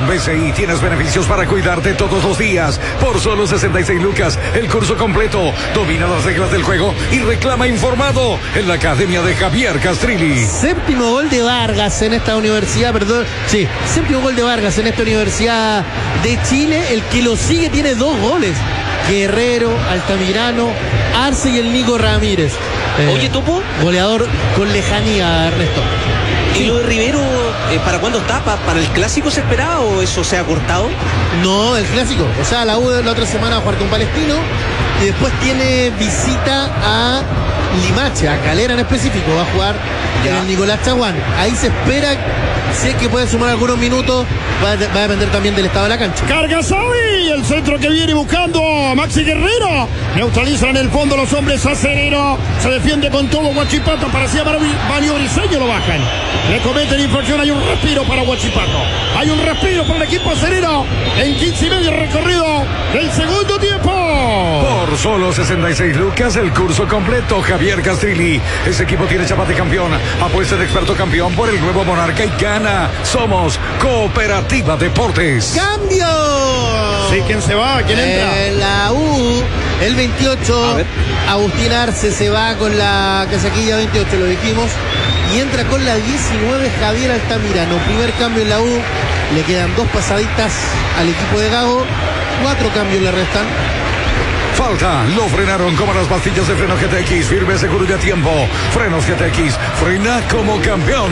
BCI tienes beneficios para cuidarte todos los días. Por solo 66 lucas, el curso completo. Domina las reglas del juego y reclama informado en la Academia de Javier Castrilli. Séptimo gol de Vargas en esta universidad, séptimo gol de Vargas en esta Universidad de Chile. El que lo sigue tiene 2 goles. Guerrero, Altamirano, Arce y el Nico Ramírez. Oye, Topo. Goleador con lejanía, Ernesto. ¿Y lo de Rivero, para cuándo está? ¿Para el clásico se esperaba o eso se ha cortado? No, el clásico. O sea, la U la otra semana va a jugar con Palestino y después tiene visita a Limache, a Calera en específico. Va a jugar en el Nicolás Chaguán. Ahí se espera, si es que puede sumar algunos minutos, va a depender también del estado de la cancha. Carga Savi, el centro que viene buscando Maxi Guerrero. Neutralizan en el fondo los hombres a Sereno. Se defiende con todo Huachipato. Parecía Mario Briseño, lo bajan. Le cometen infracción, hay un respiro para Huachipato. Hay un respiro para el equipo Sereno. En 15 y medio recorrido del segundo tiempo. Por solo 66 lucas, el curso completo. Javier Castrilli. Ese equipo tiene chapa de campeón. Apuesta de experto campeón por el nuevo Monarca y gana. Somos Cooperativa Deportes. ¡Cambio! Sí, ¿quién se va? ¿Quién entra? La U, el 28. Agustín Arce se va con la casaquilla 28, lo dijimos. Y entra con la 19 Javier Altamirano. Primer cambio en la U. Le quedan 2 pasaditas al equipo de Gago. 4 cambios le restan. Falta, lo frenaron como las pastillas de freno GTX. Firme, seguro y a tiempo. Frenos GTX, frena como campeón.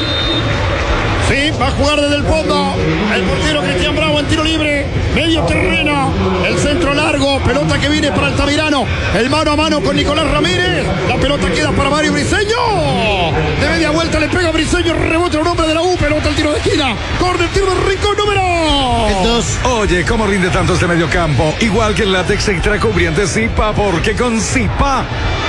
Sí, va a jugar desde el fondo. El portero Cristian Bravo en tiro libre. Medio terreno. El centro largo. Pelota que viene para Altamirano. El mano a mano con Nicolás Ramírez. La pelota queda para Mario Briseño. De media vuelta le pega a Briseño. Rebote un hombre de la U. Pelota al tiro de esquina. Corner, tiro de Rincón, número 2. Oye, ¿cómo rinde tanto este medio campo? Igual que el látex extra cubriente Zipa, porque con Zipa...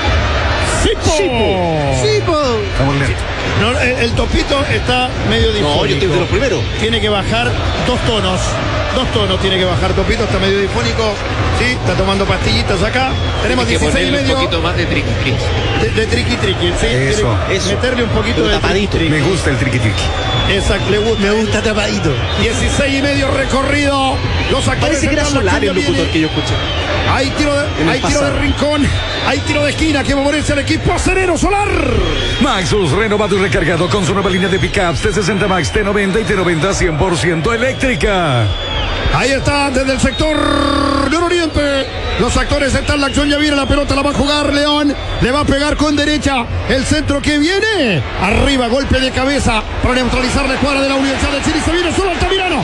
¡Sipo! Estamos lentos. No, el topito está medio difónico. No, yo estoy de los primeros. Tiene que bajar 2 tonos. 2 tonos tiene que bajar Topito, está medio difónico. Sí, está tomando pastillitas acá. Tenemos 16 y medio. Un poquito más de triqui. De triqui, sí. Eso. Meterle un poquito de tapadito. Me gusta el triqui. Exacto, le gusta. Me gusta tapadito. 16 y medio recorrido. Los actores. Parece que era Solari el locutor que yo escuché. Hay tiro de Rincón. Hay tiro de esquina que favorece al equipo acerero Solar. Maxus, renovado y recargado con su nueva línea de pickups T60 Max, T90 y T90 100% eléctrica. Ahí está, desde el sector nororiente. Los actores están, la acción ya viene, la pelota la va a jugar León. Le va a pegar con derecha. El centro que viene. Arriba, golpe de cabeza para neutralizar la escuadra de la Universidad de Chile. Se viene solo Altamirano.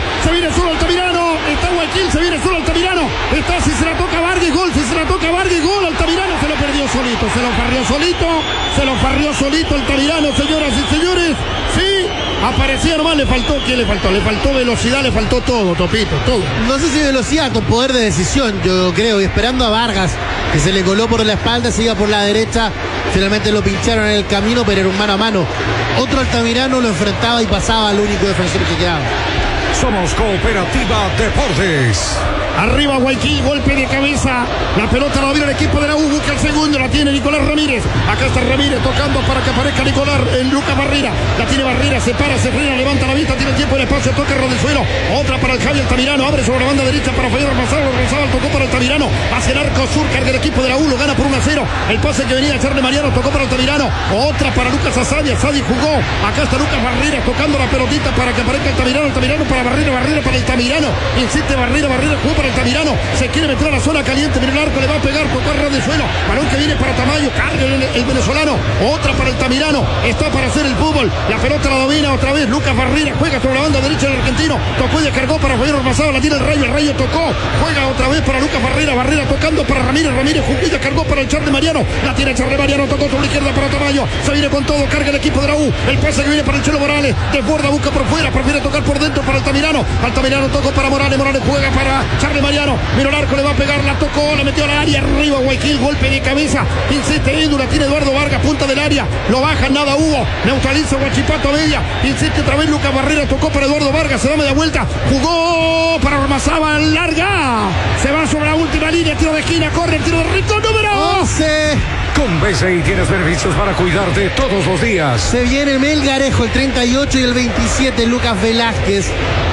Está Guayaquil, se viene solo Altamirano. Está, si se la toca Vargas, gol. Si se la toca Vargas, gol. Altamirano se lo perdió solito. Se lo farrió solito Altamirano, señoras y señores. Sí. Aparecía nomás, le faltó, ¿qué le faltó? Le faltó velocidad, le faltó todo, Topito, todo. No sé si velocidad, con poder de decisión, yo creo, y esperando a Vargas, que se le coló por la espalda, se iba por la derecha, finalmente lo pincharon en el camino, pero era un mano a mano. Otro Altamirano lo enfrentaba y pasaba al único defensor que quedaba. Somos Cooperativa Deportes. Arriba Guayaquil, golpe de cabeza. La pelota la vio el equipo de la U. Busca el segundo, la tiene Nicolás Ramírez. Acá está Ramírez tocando para que aparezca Nicolás en Lucas Barrera. La tiene Barrera, se para, se frena, levanta la vista, tiene tiempo en espacio, toca el suelo. Otra para el Javi Altamirano, abre sobre la banda derecha para Fayón González, tocó para Altamirano. Hacia el arco sur, carga el equipo de la U, lo gana por 1-0. El pase que venía a echarle Mariano, tocó para Altamirano. Otra para Lucas Asadi jugó. Acá está Lucas Barrera tocando la pelotita para que aparezca Altamirano para Barrera para Altamirano. Insiste Barrera, jugó para Altamirano. Se quiere meter a la zona caliente, mira el arco, le va a pegar, tocó ras de suelo. Balón que viene para Tamayo, carga el venezolano. Otra para Altamirano, está para hacer el fútbol. La pelota la domina otra vez Lucas Barrera, juega sobre la banda derecha del argentino. Tocó y descargó para Fayón Ormazado, la tira el Rayo tocó. Juega otra vez para Lucas Barrera tocando para Ramírez, jugó y descargó para el Charle Mariano. La tiene Charle Mariano, tocó sobre la izquierda para Tamayo. Se viene con todo, carga el equipo de la U. El pase que viene para el Chelo Morales, desborda, busca por fuera, prefiere tocar por dentro para Altamirano. Altamirano tocó para Morales juega para Charle Mariano. Mira el arco, le va a pegar, la tocó, la metió al área, arriba Guayaquil, golpe de cabeza, insiste Edu, la tiene Eduardo Vargas, punta del área, lo baja, nada hubo, neutraliza Huachipato a media, insiste otra vez Lucas Barrera, tocó para Eduardo Vargas, se da media vuelta, jugó para Ormazábal, larga, se va sobre la última línea, tiro de esquina, corre el tiro de Rincón, número 11. Con BCI tienes beneficios para cuidarte todos los días. Se viene Melgarejo, el 38 y el 27, Lucas Velázquez.